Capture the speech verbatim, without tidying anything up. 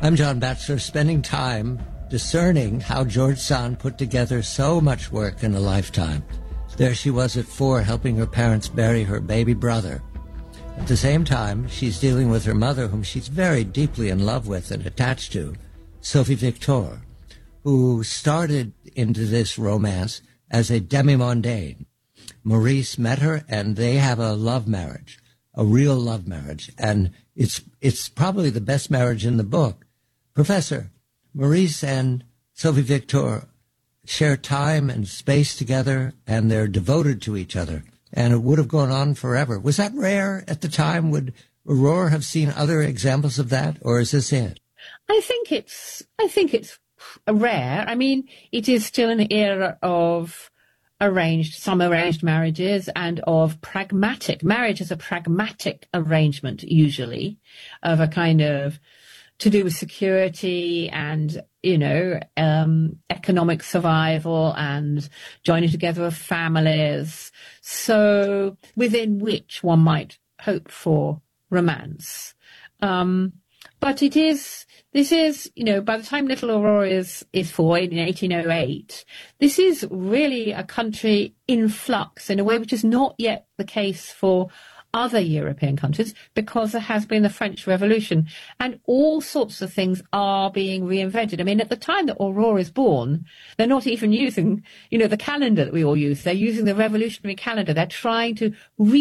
I'm John Batchelor, spending time discerning how George Sand put together so much work in a lifetime. There she was at four, helping her parents bury her baby brother. At the same time, she's dealing with her mother, whom she's very deeply in love with and attached to, Sophie Victor, who started into this romance as a demi-mondaine. Maurice met her, and they have a love marriage, a real love marriage, and it's it's probably the best marriage in the book. Professor, Maurice and Sophie Victor share time and space together, and they're devoted to each other, and it would have gone on forever. Was that rare at the time? Would Aurore have seen other examples of that, or is this it? I think it's I think it's rare. I mean, it is still an era of arranged, some arranged marriages, and of pragmatic. Marriage is a pragmatic arrangement, usually, of a kind of to do with security and, you know, um, economic survival and joining together of families. So within which one might hope for romance. Um, but it is, this is, you know, by the time little Aurora is, is four in eighteen oh eight, this is really a country in flux in a way which is not yet the case for other European countries, because there has been the French Revolution and all sorts of things are being reinvented. I mean, at the time that Aurora is born, they're not even using, you know, the calendar that we all use. They're using the revolutionary calendar. They're trying to re